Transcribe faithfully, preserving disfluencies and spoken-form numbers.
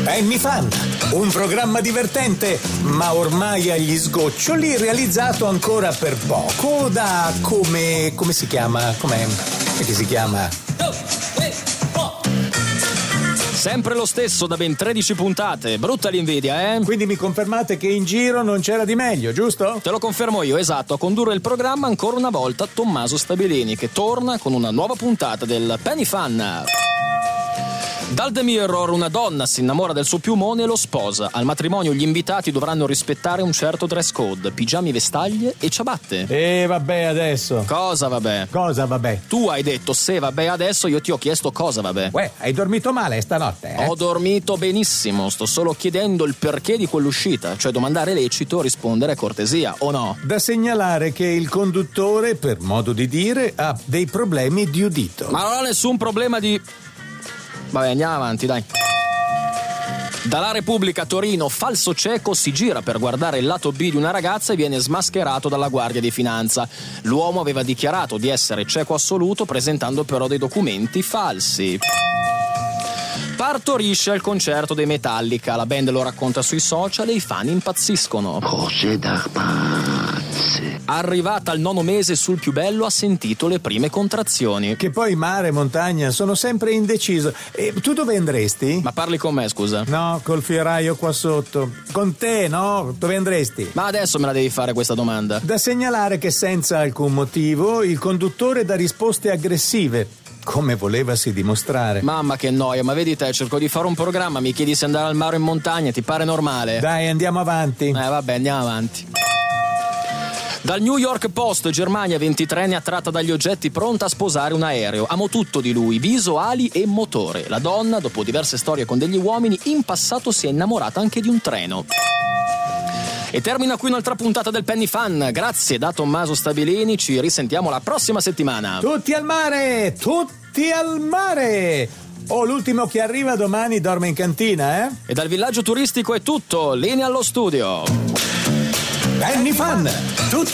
Penny Fan, un programma divertente, ma ormai agli sgoccioli, realizzato ancora per poco da come... come si chiama? Com'è? Che si chiama? Sempre lo stesso da ben tredici puntate, brutta l'invidia, eh? Quindi mi confermate che in giro non c'era di meglio, giusto? Te lo confermo io, esatto, a condurre il programma ancora una volta Tommaso Stabilini, che torna con una nuova puntata del Penny Fan. Dal The Mirror una donna si innamora del suo piumone e lo sposa. Al matrimonio gli invitati dovranno rispettare un certo dress code, pigiami, vestaglie e ciabatte. E vabbè adesso. Cosa vabbè? Cosa vabbè? Tu hai detto se vabbè adesso, io ti ho chiesto cosa vabbè. Uè, hai dormito male stanotte, eh? Ho dormito benissimo, sto solo chiedendo il perché di quell'uscita, cioè domandare lecito, rispondere cortesia, o no? Da segnalare che il conduttore, per modo di dire, ha dei problemi di udito. Ma non ho nessun problema di... Vabbè, andiamo avanti, dai. Dalla Repubblica a Torino, falso cieco si gira per guardare il lato B di una ragazza e viene smascherato dalla Guardia di Finanza. L'uomo aveva dichiarato di essere cieco assoluto, presentando però dei documenti falsi. Partorisce al concerto dei Metallica, la band lo racconta sui social e i fan impazziscono. Cose da pazzi. Arrivata al nono mese sul più bello ha sentito le prime contrazioni. Che poi mare e montagna sono sempre indeciso. E tu dove andresti? Ma parli con me, scusa? No, col fieraio qua sotto. Con te, no? Dove andresti? Ma adesso me la devi fare questa domanda. Da segnalare che senza alcun motivo il conduttore dà risposte aggressive, come volevasi dimostrare. Mamma che noia, ma vedi te, cerco di fare un programma, mi chiedi se andare al mare o in montagna, ti pare normale? Dai, andiamo avanti. Eh vabbè, andiamo avanti. Dal New York Post, Germania, ventitreenne attratta dagli oggetti, pronta a sposare un aereo. Amo tutto di lui, viso, ali e motore. La donna, dopo diverse storie con degli uomini, in passato si è innamorata anche di un treno. E termina qui un'altra puntata del Penny Fan. Grazie da Tommaso Stabilini, ci risentiamo la prossima settimana. Tutti al mare! Tutti al mare! Oh, l'ultimo che arriva domani dorme in cantina, eh? E dal villaggio turistico è tutto, linea allo studio. Penny Fan! Tutti